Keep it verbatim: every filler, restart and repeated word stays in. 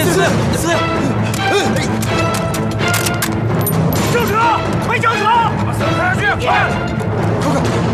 死死！ 救车！快叫车！把绳开下去，快！ 快快！